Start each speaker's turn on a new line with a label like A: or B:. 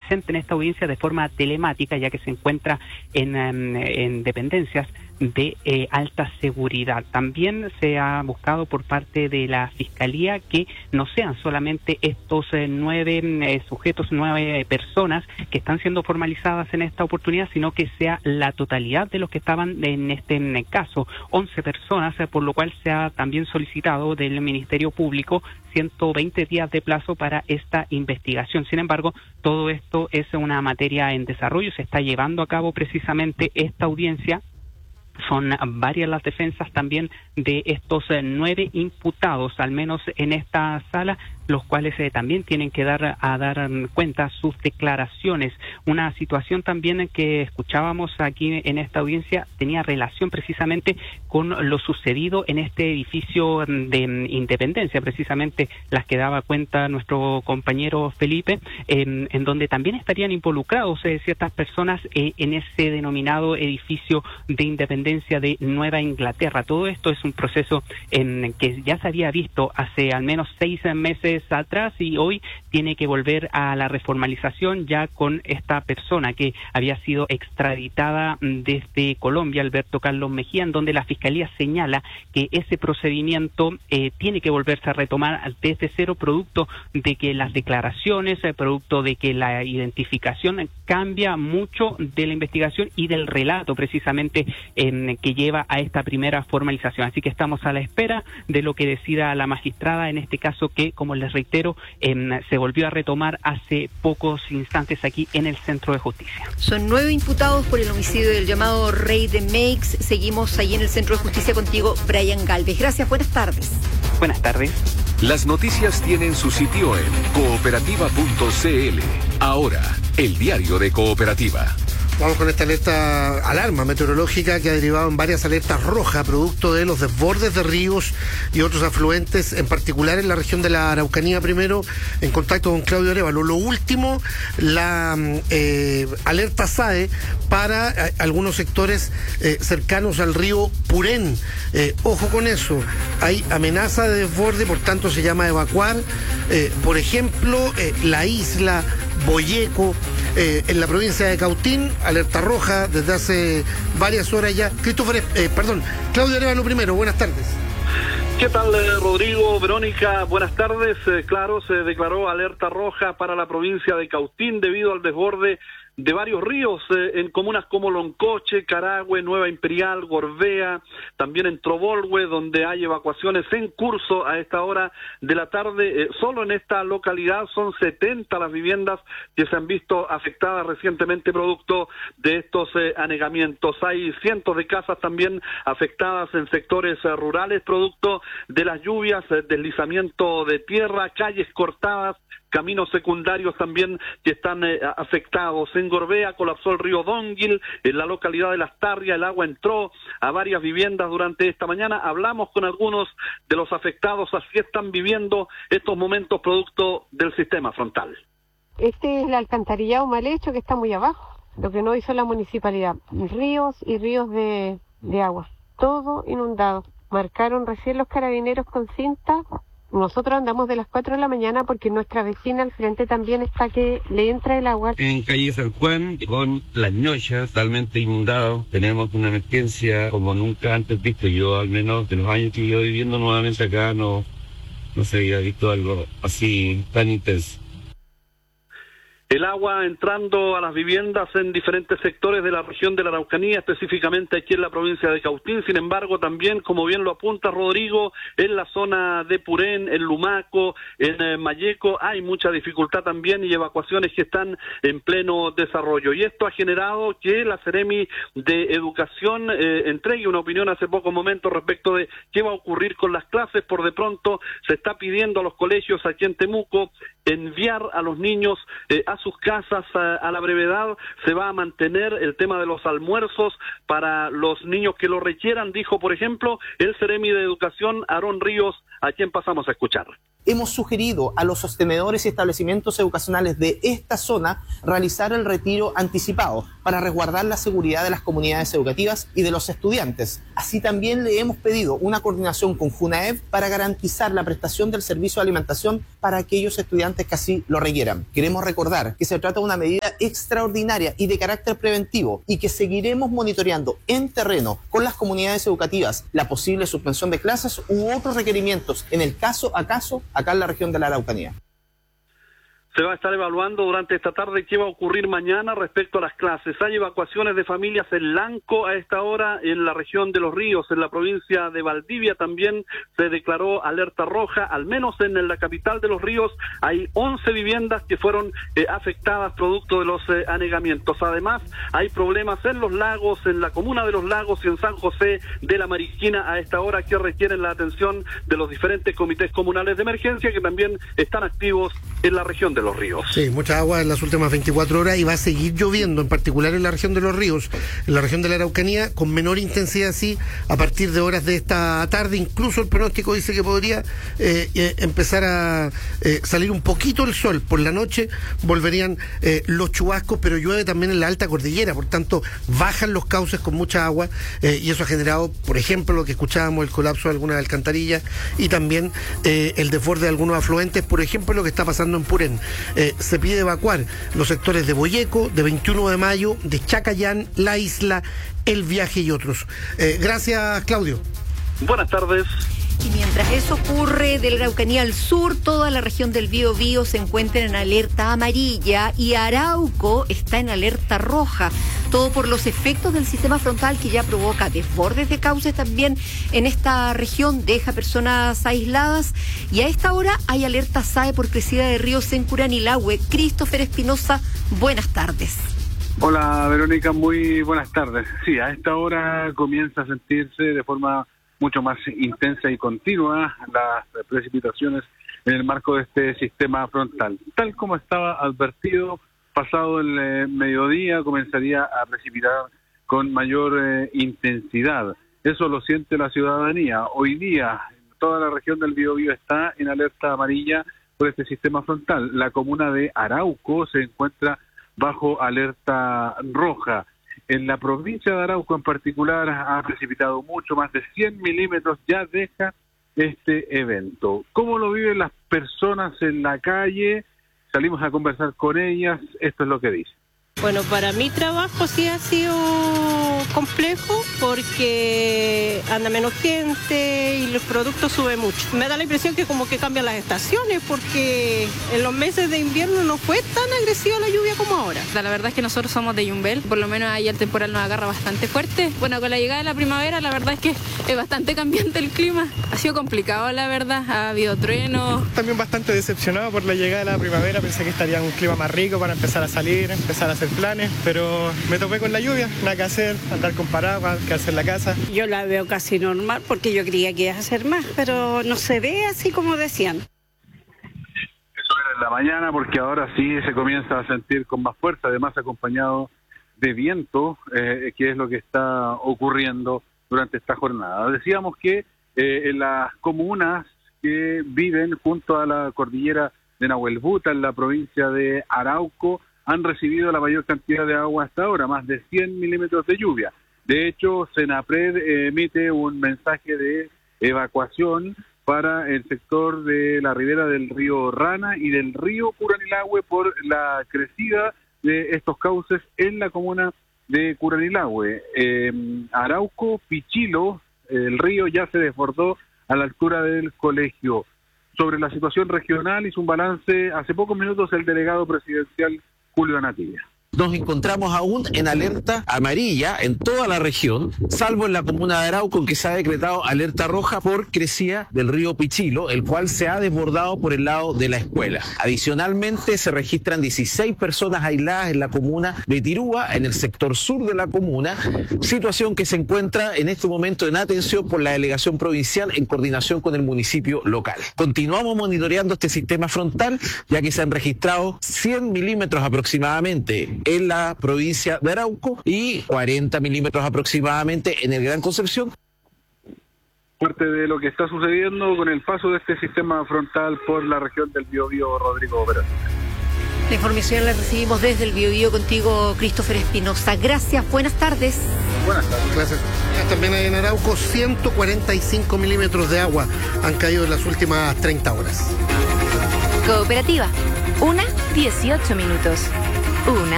A: presente en esta audiencia de forma telemática, ya que se encuentra en dependencias de alta seguridad. También se ha buscado por parte de la Fiscalía que no sean solamente estos 9 sujetos, 9 personas que están siendo formalizadas en esta oportunidad, sino que sea la totalidad de los que estaban en este caso, 11 personas, por lo cual se ha también solicitado del Ministerio Público 120 días de plazo para esta investigación. Sin embargo, todo esto es una materia en desarrollo, se está llevando a cabo precisamente esta audiencia. Son varias las defensas también de estos 9 imputados, al menos en esta sala, los cuales también tienen que dar cuenta sus declaraciones. Una situación también que escuchábamos aquí en esta audiencia tenía relación precisamente con lo sucedido en este edificio de Independencia, precisamente las que daba cuenta nuestro compañero Felipe, en donde también estarían involucrados ciertas personas en ese denominado edificio de Independencia de Nueva Inglaterra. Todo esto es un proceso que ya se había visto hace al menos 6 meses atrás y hoy tiene que volver a la reformalización ya con esta persona que había sido extraditada desde Colombia, Alberto Carlos Mejía, en donde la Fiscalía señala que ese procedimiento tiene que volverse a retomar desde cero, producto de que las declaraciones, producto de que la identificación cambia mucho de la investigación y del relato precisamente que lleva a esta primera formalización. Así que estamos a la espera de lo que decida la magistrada en este caso que, como les reitero, se volvió a retomar hace pocos instantes aquí en el Centro de Justicia.
B: Son 9 imputados por el homicidio del llamado Rey de Meix. Seguimos ahí en el Centro de Justicia contigo, Brian Galvez. Gracias, buenas tardes.
A: Buenas tardes.
C: Las noticias tienen su sitio en cooperativa.cl. Ahora, el diario de Cooperativa.
D: Vamos con esta alarma meteorológica que ha derivado en varias alertas rojas, producto de los desbordes de ríos y otros afluentes, en particular en la región de la Araucanía. Primero, en contacto con Claudio Arévalo. Lo último, la alerta SAE para algunos sectores cercanos al río Purén. Ojo con eso, hay amenaza de desborde, por tanto se llama a evacuar. Por ejemplo, la isla Boyeco, en la provincia de Cautín, alerta roja desde hace varias horas ya. Claudio Arévalo primero, buenas tardes.
E: ¿Qué tal, Rodrigo, Verónica? Buenas tardes. Claro, se declaró alerta roja para la provincia de Cautín debido al desborde de varios ríos en comunas como Loncoche, Carahue, Nueva Imperial, Gorbea, también en Trobolhue, donde hay evacuaciones en curso a esta hora de la tarde. Solo en esta localidad son 70 las viviendas que se han visto afectadas recientemente producto de estos anegamientos. Hay cientos de casas también afectadas en sectores rurales producto de las lluvias, deslizamiento de tierra, calles cortadas, caminos secundarios también que están afectados. En Gorbea colapsó el río Dónguil, en la localidad de Las Tarrias el agua entró a varias viviendas durante esta mañana. Hablamos con algunos de los afectados, así están viviendo estos momentos producto del sistema frontal.
F: Este es el alcantarillado mal hecho que está muy abajo, lo que no hizo la municipalidad. Ríos y ríos de agua, todo inundado. Marcaron recién los carabineros con cinta. Nosotros andamos de las 4 de la mañana porque nuestra vecina al frente también está que le entra el agua.
G: En calle San Juan, con Las Ñochas, totalmente inundado. Tenemos una emergencia como nunca antes visto. Yo, al menos de los años que llevo viviendo nuevamente acá, no se había visto algo así tan intenso.
E: El agua entrando a las viviendas en diferentes sectores de la región de la Araucanía, específicamente aquí en la provincia de Cautín. Sin embargo, también, como bien lo apunta Rodrigo, en la zona de Purén, en Lumaco, en Mayeco, hay mucha dificultad también y evacuaciones que están en pleno desarrollo. Y esto ha generado que la Seremi de Educación entregue una opinión hace pocos momentos respecto de qué va a ocurrir con las clases. Por de pronto se está pidiendo a los colegios aquí en Temuco enviar a los niños a sus casas a la brevedad. Se va a mantener el tema de los almuerzos para los niños que lo requieran, dijo, por ejemplo, el Seremi de Educación, Aarón Ríos, a quien pasamos a escuchar.
H: hemos sugerido a los sostenedores y establecimientos educacionales de esta zona realizar el retiro anticipado para resguardar la seguridad de las comunidades educativas y de los estudiantes. Así también le hemos pedido una coordinación con Junaev para garantizar la prestación del servicio de alimentación para aquellos estudiantes que así lo requieran. Queremos recordar que se trata de una medida extraordinaria y de carácter preventivo y que seguiremos monitoreando en terreno con las comunidades educativas la posible suspensión de clases u otros requerimientos en el caso a caso acá en la región de la Araucanía.
E: Se va a estar evaluando durante esta tarde qué va a ocurrir mañana respecto a las clases. Hay evacuaciones de familias en Lanco a esta hora, en la región de Los Ríos, en la provincia de Valdivia también se declaró alerta roja, al menos en la capital de Los Ríos hay 11 viviendas que fueron afectadas producto de los anegamientos. Además, hay problemas en Los Lagos, en la comuna de Los Lagos y en San José de la Marisquina a esta hora que requieren la atención de los diferentes comités comunales de emergencia que también están activos en la región de Los Ríos.
D: Sí, mucha agua en las últimas 24 horas y va a seguir lloviendo, en particular en la región de Los Ríos, en la región de la Araucanía, con menor intensidad, sí, a partir de horas de esta tarde. Incluso el pronóstico dice que podría empezar a salir un poquito el sol. Por la noche volverían los chubascos, pero llueve también en la alta cordillera, por tanto bajan los cauces con mucha agua y eso ha generado, por ejemplo, lo que escuchábamos, el colapso de algunas alcantarillas y también el desborde de algunos afluentes, por ejemplo, lo que está pasando en Purén. Se pide evacuar los sectores de Boyeco, de 21 de Mayo, de Chacayán, La Isla, El Viaje y otros. Gracias, Claudio.
E: Buenas tardes.
B: Y mientras eso ocurre de la Araucanía al sur, toda la región del Biobío se encuentra en alerta amarilla y Arauco está en alerta roja. Todo por los efectos del sistema frontal que ya provoca desbordes de cauces también en esta región, deja personas aisladas. Y a esta hora hay alerta SAE por crecida de ríos en Curanilahue. Christopher Espinosa, buenas tardes.
I: Hola Verónica, muy buenas tardes. Sí, a esta hora comienza a sentirse de forma mucho más intensa y continua las precipitaciones en el marco de este sistema frontal. Tal como estaba advertido, pasado el mediodía comenzaría a precipitar con mayor intensidad. Eso lo siente la ciudadanía. Hoy día toda la región del Biobío está en alerta amarilla por este sistema frontal. La comuna de Arauco se encuentra bajo alerta roja. En la provincia de Arauco en particular ha precipitado mucho, más de 100 milímetros ya deja este evento. ¿Cómo lo viven las personas en la calle? Salimos a conversar con ellas, esto es lo que dicen.
J: Bueno, para mi trabajo sí ha sido complejo porque anda menos gente y los productos suben mucho. Me da la impresión que como que cambian las estaciones porque en los meses de invierno no fue tan agresiva la lluvia como ahora.
K: La verdad es que nosotros somos de Yumbel, por lo menos ahí el temporal nos agarra bastante fuerte. Bueno, con la llegada de la primavera la verdad es que es bastante cambiante el clima. Ha sido complicado la verdad, ha habido truenos.
L: También bastante decepcionado por la llegada de la primavera, pensé que estaría un clima más rico para empezar a salir, empezar a hacer planes, pero me topé con la lluvia, nada que hacer, andar con paraguas, quedarse en la casa.
M: Yo la veo casi normal porque yo creía que iba a hacer más, pero no se ve así como decían.
I: Eso era en la mañana porque ahora sí se comienza a sentir con más fuerza, además acompañado de viento, que es lo que está ocurriendo durante esta jornada. Decíamos que en las comunas que viven junto a la cordillera de Nahuelbuta, en la provincia de Arauco, han recibido la mayor cantidad de agua hasta ahora, más de 100 milímetros de lluvia. De hecho, Senapred emite un mensaje de evacuación para el sector de la ribera del río Rana y del río Curanilahue por la crecida de estos cauces en la comuna de Curanilahue. Arauco, Pichilo, el río ya se desbordó a la altura del colegio. Sobre la situación regional hizo un balance hace pocos minutos el delegado presidencial Julio Anatilla.
N: Nos encontramos aún en alerta amarilla en toda la región, salvo en la comuna de Arauco, en que se ha decretado alerta roja por crecida del río Pichilo, el cual se ha desbordado por el lado de la escuela. Adicionalmente, se registran 16 personas aisladas en la comuna de Tirúa, en el sector sur de la comuna, situación que se encuentra en este momento en atención por la delegación provincial en coordinación con el municipio local. Continuamos monitoreando este sistema frontal, ya que se han registrado 100 milímetros aproximadamente en la provincia de Arauco y 40 milímetros aproximadamente en el Gran Concepción.
I: parte de lo que está sucediendo con el paso de este sistema frontal por la región del Biobío, Rodrigo Verón.
B: La información la recibimos desde el Biobío contigo, Christopher Espinosa. Gracias, buenas tardes.
I: Buenas tardes.
D: Gracias. También en Arauco 145 milímetros de agua han caído en las últimas 30 horas.
O: Cooperativa, 1:18.